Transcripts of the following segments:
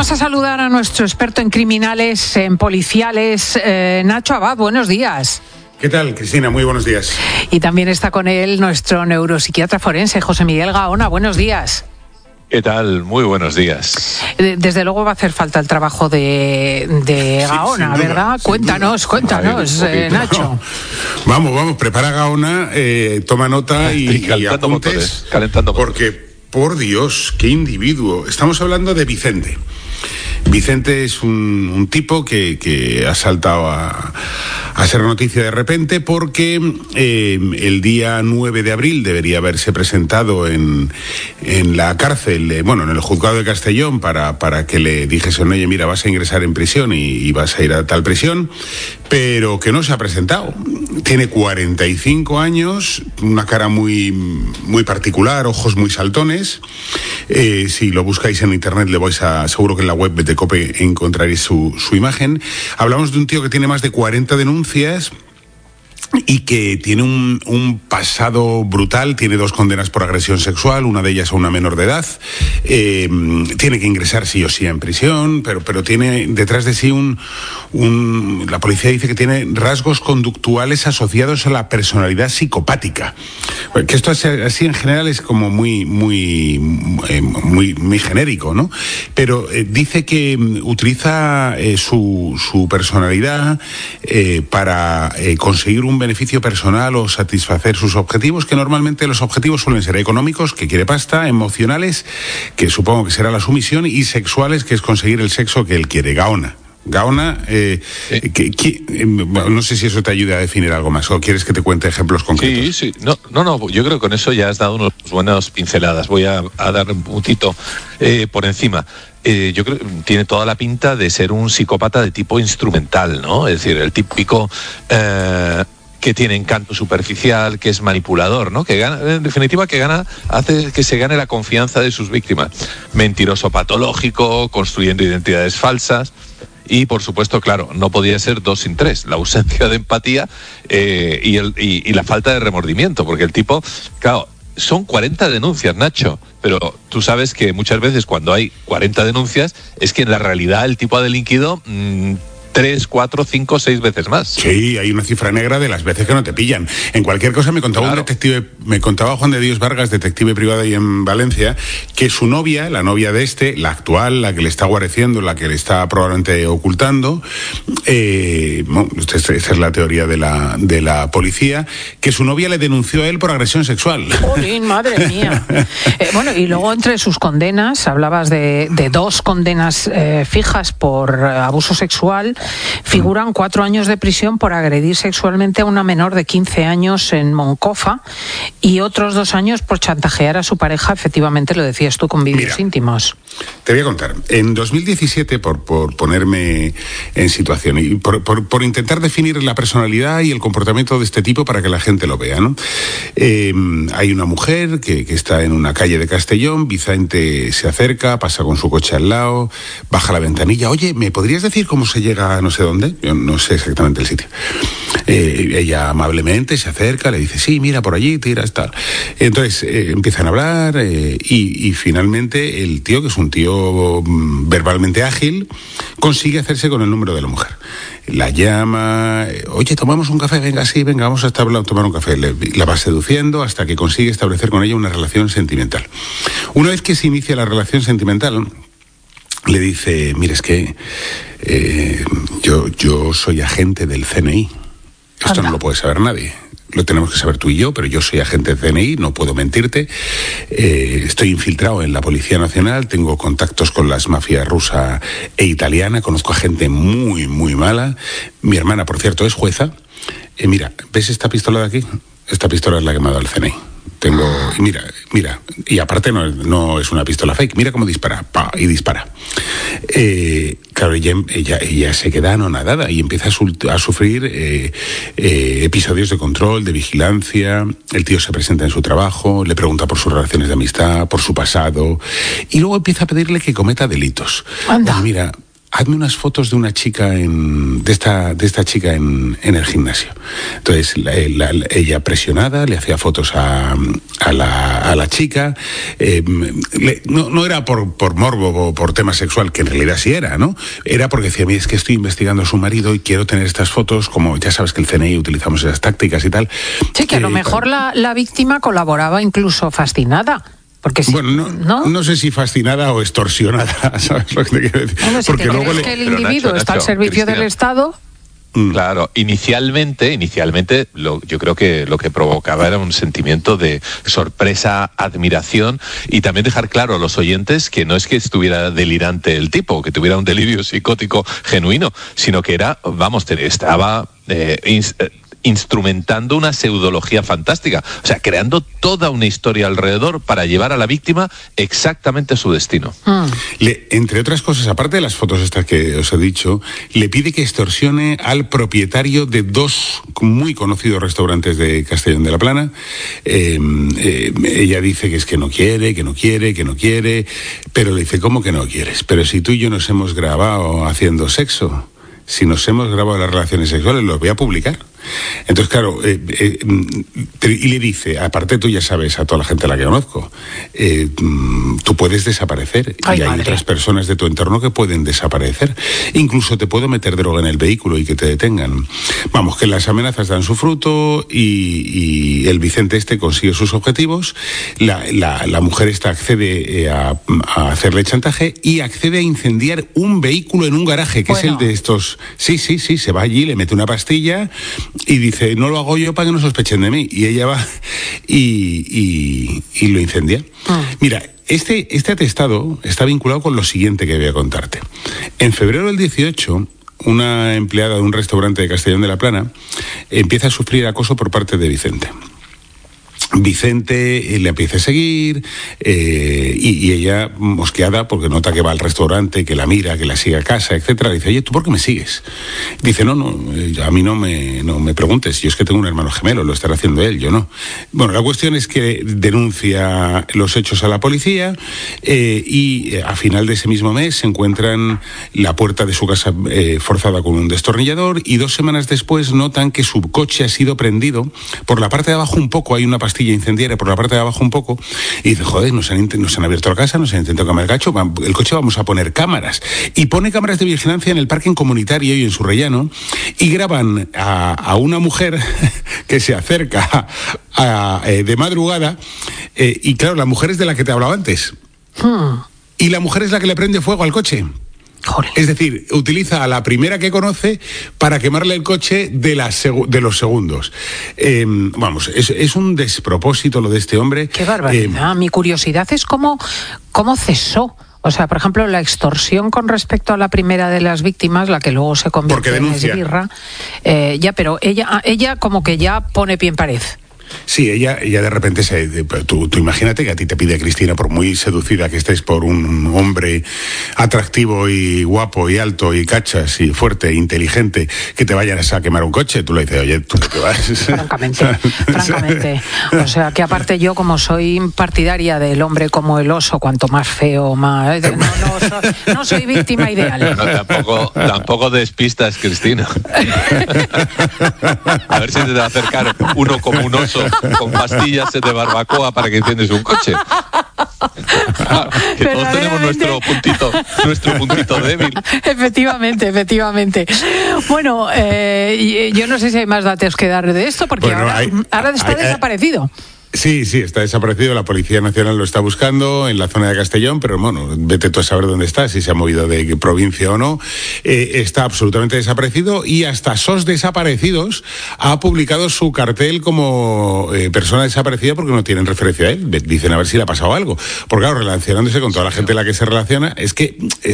Vamos a saludar a nuestro experto en criminales, en policiales, Nacho Abad. Buenos días. ¿Qué tal, Cristina? Muy buenos días. Y también está con él nuestro neuropsiquiatra forense, José Miguel Gaona. Buenos días. ¿Qué tal? Muy buenos días. Desde luego va a hacer falta el trabajo de Gaona, sí, ¿verdad? Cuéntanos, Nacho. Vamos, prepara Gaona, toma nota y calentando apuntes, motores, calentando motores. Porque, por Dios, qué individuo. Estamos hablando de Vicente. Vicente es un tipo que ha saltado a ser noticia de repente porque el día 9 de abril debería haberse presentado en la cárcel, en el juzgado de Castellón para que le dijesen, oye, mira, vas a ingresar en prisión y vas a ir a tal prisión, pero que no se ha presentado. Tiene 45 años, una cara muy, muy particular, ojos muy saltones. Si lo buscáis en internet, seguro que en la web de COPE encontraréis su imagen. Hablamos de un tío que tiene más de 40 denuncias y que tiene un pasado brutal. Tiene 2 condenas por agresión sexual, una de ellas a una menor de edad. Tiene que ingresar sí o sí en prisión, pero tiene detrás de sí la policía dice que tiene rasgos conductuales asociados a la personalidad psicopática. Que esto así en general es como muy genérico, ¿no? Pero dice que utiliza su personalidad para conseguir un beneficio personal o satisfacer sus objetivos, que normalmente los objetivos suelen ser económicos, que quiere pasta, emocionales, que supongo que será la sumisión, y sexuales, que es conseguir el sexo que él quiere. Gaona, no sé si eso te ayuda a definir algo más, o quieres que te cuente ejemplos concretos. Sí, no, yo creo que con eso ya has dado unas buenas pinceladas. Voy a dar un puntito por encima. Yo creo que tiene toda la pinta de ser un psicópata de tipo instrumental, ¿no? Es decir, el típico que tiene encanto superficial, que es manipulador, ¿no? Que gana, en definitiva, hace que se gane la confianza de sus víctimas. Mentiroso patológico, construyendo identidades falsas. Y, por supuesto, claro, no podía ser 2 sin 3. La ausencia de empatía y la falta de remordimiento, porque el tipo, claro, son 40 denuncias, Nacho, pero tú sabes que muchas veces cuando hay 40 denuncias es que en la realidad el tipo ha delinquido 3, 4, 5, 6 veces más. Sí, hay una cifra negra de las veces que no te pillan. En cualquier cosa me contaba me contaba Juan de Dios Vargas, detective privado ahí en Valencia, que su novia, la novia de la actual, la que le está guareciendo, la que le está probablemente ocultando, esta es la teoría de la policía, que su novia le denunció a él por agresión sexual. ¡Jolín, madre mía! Y luego entre sus condenas, hablabas de 2 condenas fijas por abuso sexual. Figuran 4 años de prisión por agredir sexualmente a una menor de 15 años en Moncofa y otros 2 años por chantajear a su pareja, efectivamente lo decías tú, con vídeos íntimos. Te voy a contar. En 2017, por ponerme en situación y por intentar definir la personalidad y el comportamiento de este tipo para que la gente lo vea, ¿no? Hay una mujer que está en una calle de Castellón. Vicente se acerca, pasa con su coche al lado, baja la ventanilla. Oye, ¿me podrías decir cómo se llega a no sé dónde? Yo no sé exactamente el sitio. Ella amablemente se acerca, le dice, sí, mira, por allí, tiras, tal. Entonces empiezan a hablar y finalmente el tío, que es un tío verbalmente ágil, consigue hacerse con el número de la mujer. La llama, oye, tomamos un café, venga, sí, venga, vamos a tomar un café. La va seduciendo hasta que consigue establecer con ella una relación sentimental. Una vez que se inicia la relación sentimental, le dice, mira, es que yo soy agente del CNI. Esto no lo puede saber nadie. Lo tenemos que saber tú y yo, pero yo soy agente del CNI, no puedo mentirte. Estoy infiltrado en la Policía Nacional, tengo contactos con las mafias rusa e italiana, conozco a gente muy, muy mala. Mi hermana, por cierto, es jueza. Mira, ¿ves esta pistola de aquí? Esta pistola es la que me ha dado el CNI. Mira, y aparte no es una pistola fake, mira cómo dispara, y dispara. Claro, ella se queda anonadada y empieza a sufrir episodios de control, de vigilancia. El tío se presenta en su trabajo, le pregunta por sus relaciones de amistad, por su pasado, y luego empieza a pedirle que cometa delitos. Anda. Mira, hazme unas fotos de una chica de esta chica en el gimnasio. Entonces ella presionada le hacía fotos a la chica. No era por morbo o por tema sexual, que en realidad sí era, ¿no? Era porque decía, mira, es que estoy investigando a su marido y quiero tener estas fotos, como ya sabes que el CNI utilizamos esas tácticas y tal. Sí, que a lo mejor la víctima colaboraba incluso fascinada. Porque si, bueno, no sé si fascinada o extorsionada, ¿sabes lo que te quiero decir? Bueno, si porque te crees que el individuo está al servicio del Estado... Claro, inicialmente yo creo que lo que provocaba era un sentimiento de sorpresa, admiración, y también dejar claro a los oyentes que no es que estuviera delirante el tipo, que tuviera un delirio psicótico genuino, sino que estaba instrumentando una pseudología fantástica, o sea, creando toda una historia alrededor para llevar a la víctima exactamente a su destino. Entre otras cosas, aparte de las fotos estas que os he dicho, le pide que extorsione al propietario de 2 muy conocidos restaurantes de Castellón de la Plana. Ella dice que es que no quiere, pero le dice, ¿cómo que no quieres? Pero si tú y yo nos hemos grabado haciendo sexo, si nos hemos grabado las relaciones sexuales, los voy a publicar. Entonces, claro, y le dice, aparte tú ya sabes, a toda la gente a la que conozco, tú puedes desaparecer. Ay, y hay madre. otras personas de tu entorno que pueden desaparecer. Incluso te puedo meter droga en el vehículo y que te detengan. Vamos, que las amenazas dan su fruto y el Vicente consigue sus objetivos. La mujer accede a hacerle chantaje y accede a incendiar un vehículo en un garaje, que es el de estos... Sí, se va allí, le mete una pastilla y dice, no lo hago yo para que no sospechen de mí. Y ella va y lo incendia. Mira, este atestado está vinculado con lo siguiente que voy a contarte. En febrero del 18, una empleada de un restaurante de Castellón de la Plana empieza a sufrir acoso por parte de Vicente. Vicente le empieza a seguir y ella, mosqueada, porque nota que va al restaurante, que la mira, que la sigue a casa, etcétera, dice, oye, ¿tú por qué me sigues? Dice, no, a mí no me preguntes, yo es que tengo un hermano gemelo, lo estará haciendo él, yo no. Bueno, la cuestión es que denuncia los hechos a la policía y a final de ese mismo mes se encuentran la puerta de su casa forzada con un destornillador, y 2 semanas después notan que su coche ha sido prendido por la parte de abajo un poco, hay una pastilla incendiaria por la parte de abajo un poco, y dice, joder, nos han abierto la casa, nos han intentado quemar el coche, vamos a poner cámaras. Y pone cámaras de vigilancia en el parking comunitario y en su rellano, y graban a una mujer que se acerca de madrugada, y claro, la mujer es de la que te hablaba antes. Y la mujer es la que le prende fuego al coche. Joder. Es decir, utiliza a la primera que conoce para quemarle el coche de los segundos. Vamos, es un despropósito lo de este hombre. Qué barbaridad. Mi curiosidad es cómo cesó. O sea, por ejemplo, la extorsión con respecto a la primera de las víctimas, la que luego se convierte en esbirra. Pero ella como que ya pone pie en pared. Sí, ella de repente tú imagínate que a ti te pide Cristina, por muy seducida que estés por un hombre atractivo y guapo y alto y cachas y fuerte e inteligente, que te vayas a quemar un coche. Tú le dices, oye, ¿tú qué vas? Francamente. O sea, que aparte yo, como soy partidaria del hombre como el oso, cuanto más feo, más... No soy víctima ideal. No, tampoco despistas, Cristina. A ver si te va a acercar uno como un oso con pastillas de barbacoa para que enciendes un coche. Claro, que todos tenemos nuestro puntito débil. Efectivamente. Bueno, yo no sé si hay más datos que dar de esto, porque ahora está desaparecido. Sí, está desaparecido. La Policía Nacional lo está buscando en la zona de Castellón, pero bueno, vete tú a saber dónde está, si se ha movido de provincia o no. Está absolutamente desaparecido, y hasta SOS Desaparecidos ha publicado su cartel como persona desaparecida porque no tienen referencia a él. Dicen a ver si le ha pasado algo. Porque claro, relacionándose con toda la gente a la que se relaciona, es que...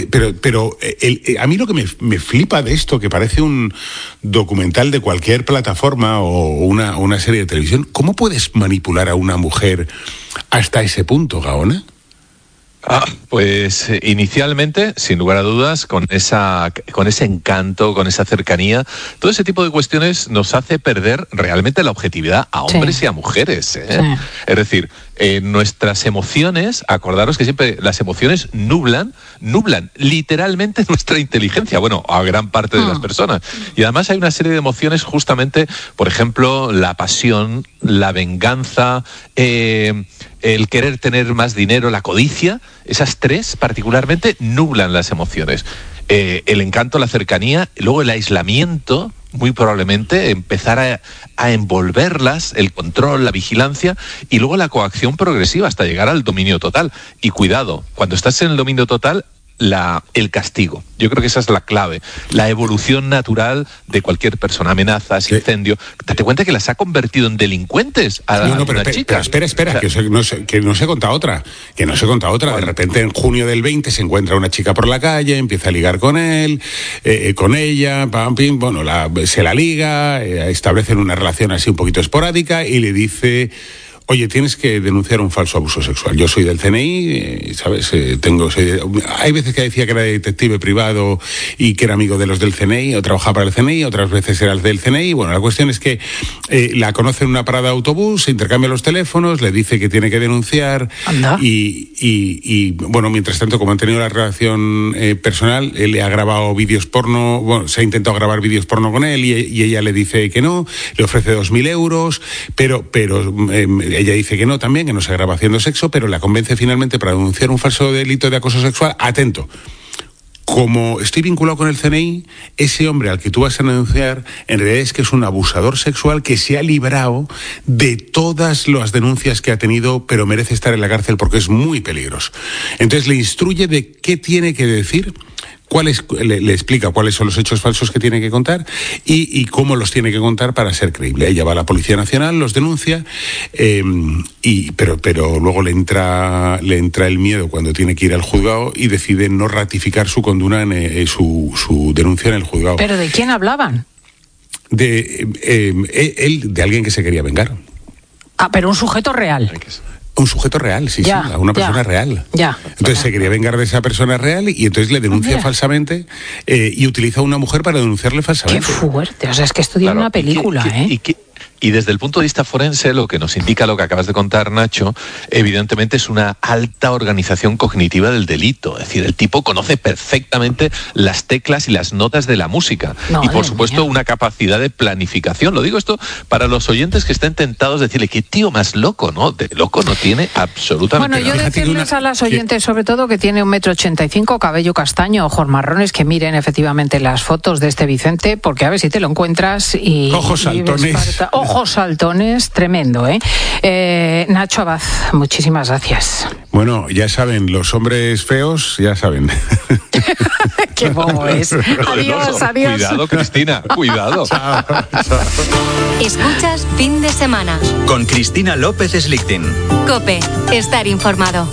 a mí lo que me flipa de esto, que parece un documental de cualquier plataforma o una serie de televisión, ¿cómo puedes manipular a una mujer hasta ese punto, Gaona? Pues inicialmente, sin lugar a dudas, con ese encanto, con esa cercanía, todo ese tipo de cuestiones nos hace perder realmente la objetividad a hombres y a mujeres. Sí. Es decir, Nuestras emociones, acordaros que siempre las emociones nublan literalmente nuestra inteligencia, bueno, a gran parte de las personas. Y además hay una serie de emociones justamente, por ejemplo, la pasión, la venganza, el querer tener más dinero, la codicia. Esas tres particularmente nublan las emociones. El encanto, la cercanía, luego el aislamiento, muy probablemente empezar a envolverlas, el control, la vigilancia, y luego la coacción progresiva hasta llegar al dominio total. Y cuidado, cuando estás en el dominio total, el castigo. Yo creo que esa es la clave, la evolución natural de cualquier persona. Amenazas, incendio. Date cuenta que las ha convertido en delincuentes a una chica. Pero espera, o sea, que no se conta otra. De repente en junio del 20 se encuentra una chica por la calle, empieza a ligar con él, con ella, bueno, se la liga, establecen una relación así un poquito esporádica y le dice: oye, tienes que denunciar un falso abuso sexual. Yo soy del CNI, ¿sabes? Hay veces que decía que era detective privado y que era amigo de los del CNI, o trabajaba para el CNI, otras veces era del CNI. Bueno, la cuestión es que la conoce en una parada de autobús, se intercambian los teléfonos, le dice que tiene que denunciar. Anda. Y bueno, mientras tanto, como han tenido la relación personal, él le ha grabado vídeos porno, bueno, se ha intentado grabar vídeos porno con él y ella le dice que no, le ofrece 2.000 euros, pero ella dice que no también, que no se graba haciendo sexo, pero la convence finalmente para denunciar un falso delito de acoso sexual. Atento. Como estoy vinculado con el CNI, ese hombre al que tú vas a denunciar, en realidad es que es un abusador sexual que se ha librado de todas las denuncias que ha tenido, pero merece estar en la cárcel porque es muy peligroso. Entonces le instruye de qué tiene que decir, le explica cuáles son los hechos falsos que tiene que contar y cómo los tiene que contar para ser creíble. Ella va a la Policía Nacional, los denuncia, pero luego le entra el miedo cuando tiene que ir al juzgado y decide no ratificar su condena, su denuncia en el juzgado. ¿Pero de quién hablaban? De alguien que se quería vengar. Ah, pero un sujeto real. Un sujeto real, sí, una persona real. Ya. Entonces se quería vengar de esa persona real y entonces le denuncia falsamente y utiliza a una mujer para denunciarle falsamente. Qué fuerte, o sea, es que esto tiene una película, Y desde el punto de vista forense, lo que nos indica lo que acabas de contar, Nacho, evidentemente es una alta organización cognitiva del delito. Es decir, el tipo conoce perfectamente las teclas y las notas de la música. Y por supuesto una capacidad de planificación. Lo digo esto para los oyentes que estén tentados de decirle, qué tío más loco, ¿no? De loco no tiene absolutamente nada. Bueno, yo decirles a las oyentes sobre todo que tiene 1,85 m, cabello castaño, ojos marrones, que miren efectivamente las fotos de este Vicente, porque a ver si te lo encuentras y... Ojos saltones. Ojos saltones, tremendo, ¿eh? Nacho Abad, muchísimas gracias. Bueno, ya saben, los hombres feos, ya saben. Qué bobo es. Adiós. Cuidado, Cristina, cuidado. Chao. Escuchas Fin de Semana con Cristina López Slichting. COPE, estar informado.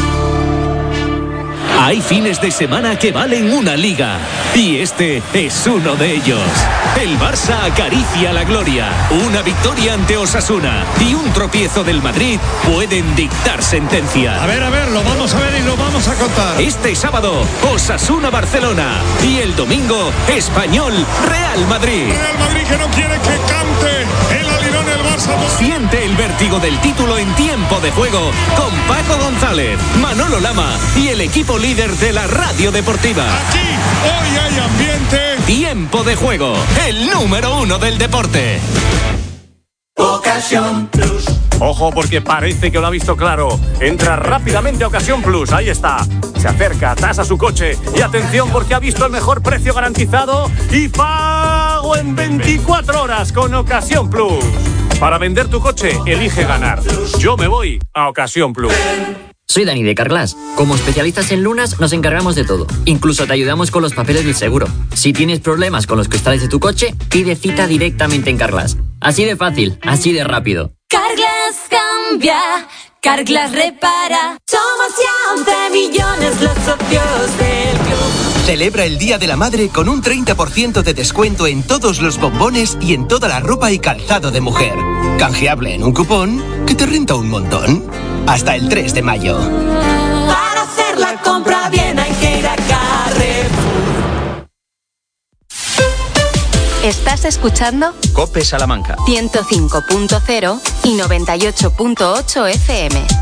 Hay fines de semana que valen una liga y este es uno de ellos. El Barça acaricia la gloria. Una victoria ante Osasuna y un tropiezo del Madrid pueden dictar sentencia. A ver, lo vamos a ver y lo vamos a contar. Este sábado, Osasuna-Barcelona y el domingo, Español-Real Madrid. Real Madrid que no quiere que cante el alirón el Barça. Siente el vértigo del título en tiempo de juego con Paco González, Manolo Lama y el equipo líder de la radio deportiva. Aquí hoy hay ambiente. Tiempo de juego, el número 1 del deporte. Ocasión Plus. Ojo porque parece que lo ha visto claro. Entra rápidamente a Ocasión Plus, ahí está. Se acerca, tasa su coche y atención porque ha visto el mejor precio garantizado y pago en 24 horas con Ocasión Plus. Para vender tu coche, elige ganar. Yo me voy a Ocasión Plus. Soy Dani de Carglass. Como especialistas en lunas nos encargamos de todo. Incluso te ayudamos con los papeles del seguro. Si tienes problemas con los cristales de tu coche, pide cita directamente en Carglass. Así de fácil, así de rápido. Carglass cambia, Carglass repara. Somos ya 11 millones los socios del club. Celebra el Día de la Madre con un 30% de descuento en todos los bombones y en toda la ropa y calzado de mujer. Canjeable en un cupón que te renta un montón. Hasta el 3 de mayo. Para hacer la compra bien hay que ir a Carrefour. Estás Estás escuchando COPE Salamanca. 105.0 y 98.8 FM.